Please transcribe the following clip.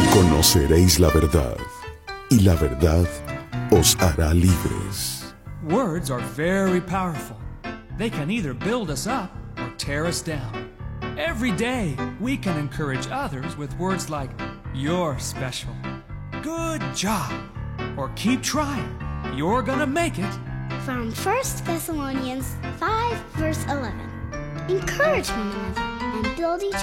Conoceréis la verdad, y la verdad os hará libres. Words are very powerful. They can either build us up or tear us down. Every day, we can encourage others with words like, "You're special," "Good job," or "Keep trying. You're gonna make it." From 1 Thessalonians 5, verse 11. Encourage one another and build each